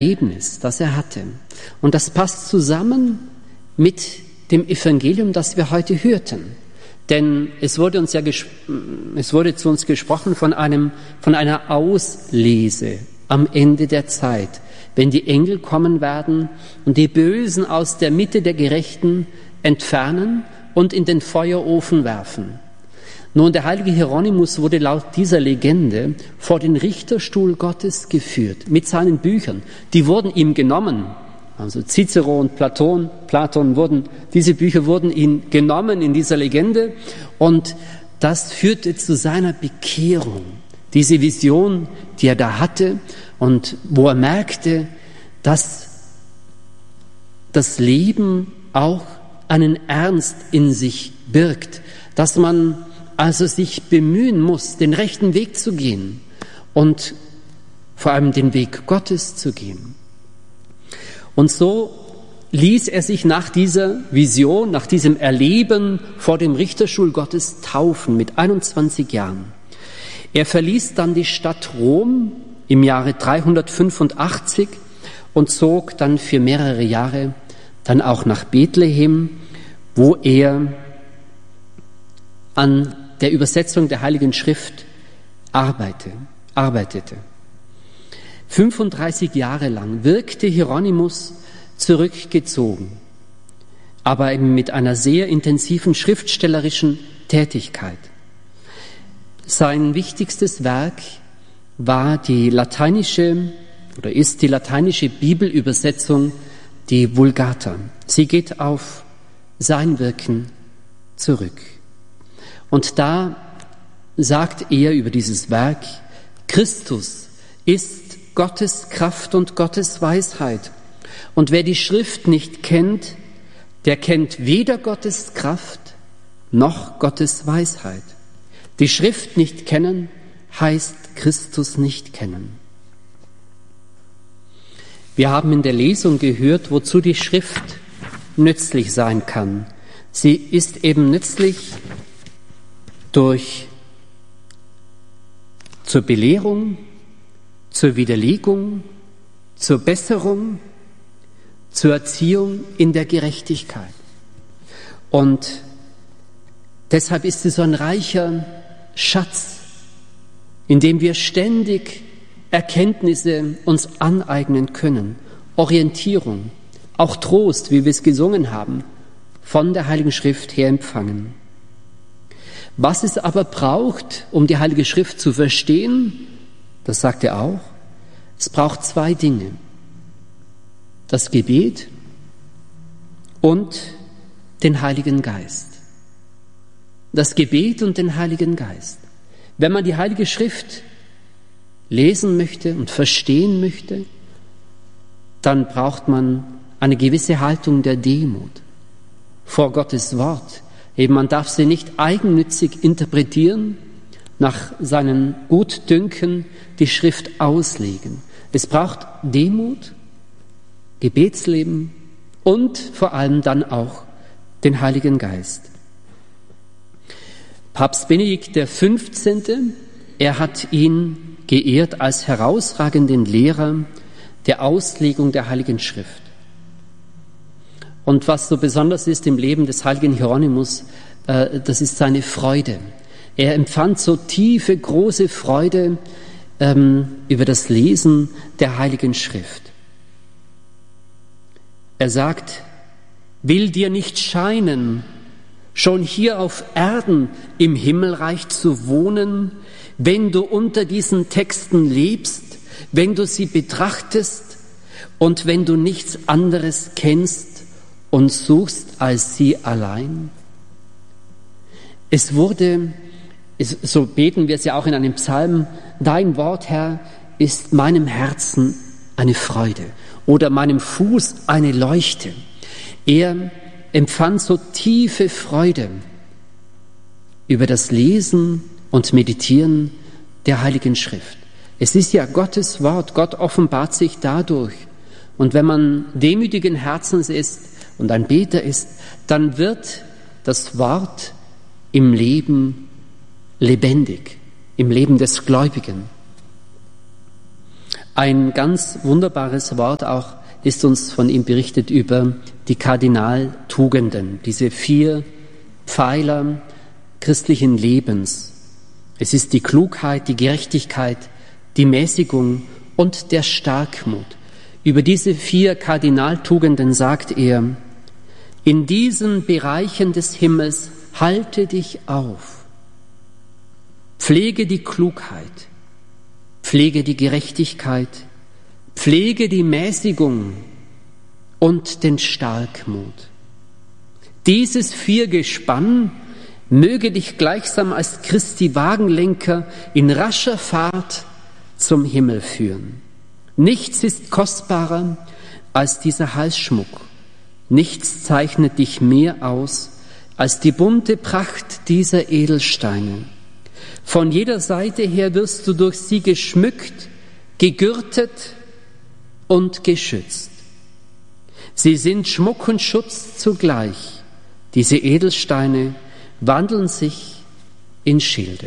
Erlebnis, das er hatte. Und das passt zusammen mit dem Evangelium, das wir heute hörten. Denn es wurde zu uns gesprochen von einer Auslese am Ende der Zeit, wenn die Engel kommen werden und die Bösen aus der Mitte der Gerechten entfernen und in den Feuerofen werfen. Nun, der heilige Hieronymus wurde laut dieser Legende vor den Richterstuhl Gottes geführt mit seinen Büchern. Die wurden ihm genommen. Also Cicero und diese Bücher wurden ihm genommen in dieser Legende, und das führte zu seiner Bekehrung. Diese Vision, die er da hatte und wo er merkte, dass das Leben auch einen Ernst in sich birgt, dass man also sich bemühen muss, den rechten Weg zu gehen und vor allem den Weg Gottes zu gehen. Und so ließ er sich nach dieser Vision, nach diesem Erleben vor dem Richterstuhl Gottes taufen mit 21 Jahren. Er verließ dann die Stadt Rom im Jahre 385 und zog dann für mehrere Jahre dann auch nach Bethlehem, wo er an der Übersetzung der Heiligen Schrift arbeitete. 35 Jahre lang wirkte Hieronymus zurückgezogen, aber eben mit einer sehr intensiven schriftstellerischen Tätigkeit. Sein wichtigstes Werk ist die lateinische Bibelübersetzung, die Vulgata. Sie geht auf sein Wirken zurück. Und da sagt er über dieses Werk: Christus ist Gottes Kraft und Gottes Weisheit. Und wer die Schrift nicht kennt, der kennt weder Gottes Kraft noch Gottes Weisheit. Die Schrift nicht kennen heißt Christus nicht kennen. Wir haben in der Lesung gehört, wozu die Schrift nützlich sein kann. Sie ist eben nützlich zur Belehrung, zur Widerlegung, zur Besserung, zur Erziehung in der Gerechtigkeit. Und deshalb ist sie so ein reicher Schatz, in dem wir ständig Erkenntnisse uns aneignen können, Orientierung, auch Trost, wie wir es gesungen haben, von der Heiligen Schrift her empfangen. Was es aber braucht, um die Heilige Schrift zu verstehen, das sagt er auch, es braucht zwei Dinge: das Gebet und den Heiligen Geist. Das Gebet und den Heiligen Geist. Wenn man die Heilige Schrift lesen möchte und verstehen möchte, dann braucht man eine gewisse Haltung der Demut vor Gottes Wort. Eben, man darf sie nicht eigennützig interpretieren, nach seinen Gutdünken die Schrift auslegen. Es braucht Demut, Gebetsleben und vor allem dann auch den Heiligen Geist. Papst Benedikt XV., er hat ihn geehrt als herausragenden Lehrer der Auslegung der Heiligen Schrift. Und was so besonders ist im Leben des heiligen Hieronymus, das ist seine Freude. Er empfand so tiefe, große Freude über das Lesen der Heiligen Schrift. Er sagt: Will dir nicht scheinen, schon hier auf Erden im Himmelreich zu wohnen, wenn du unter diesen Texten lebst, wenn du sie betrachtest und wenn du nichts anderes kennst und suchst als sie allein? So beten wir es ja auch in einem Psalm: Dein Wort, Herr, ist meinem Herzen eine Freude oder meinem Fuß eine Leuchte. Er empfand so tiefe Freude über das Lesen und Meditieren der Heiligen Schrift. Es ist ja Gottes Wort, Gott offenbart sich dadurch. Und wenn man demütigen Herzens ist und ein Beter ist, dann wird das Wort im Leben lebendig, im Leben des Gläubigen. Ein ganz wunderbares Wort auch ist uns von ihm berichtet über die Kardinaltugenden, diese 4 Pfeiler christlichen Lebens. Es ist die Klugheit, die Gerechtigkeit, die Mäßigung und der Starkmut. Über diese 4 Kardinaltugenden sagt er: In diesen Bereichen des Himmels halte dich auf. Pflege die Klugheit, pflege die Gerechtigkeit, pflege die Mäßigung und den Starkmut. Dieses 4-Gespann möge dich gleichsam als Christi Wagenlenker in rascher Fahrt zum Himmel führen. Nichts ist kostbarer als dieser Halsschmuck. Nichts zeichnet dich mehr aus als die bunte Pracht dieser Edelsteine. Von jeder Seite her wirst du durch sie geschmückt, gegürtet und geschützt. Sie sind Schmuck und Schutz zugleich. Diese Edelsteine wandeln sich in Schilde.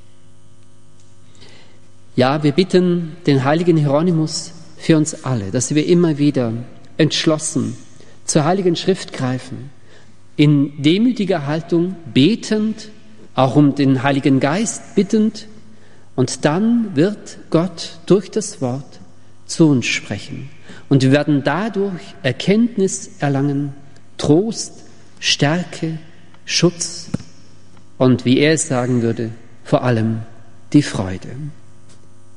Ja, wir bitten den heiligen Hieronymus für uns alle, dass wir immer wieder entschlossen zur Heiligen Schrift greifen, in demütiger Haltung betend, auch um den Heiligen Geist bittend, und dann wird Gott durch das Wort zu uns sprechen. Und wir werden dadurch Erkenntnis erlangen, Trost, Stärke, Schutz und, wie er es sagen würde, vor allem die Freude.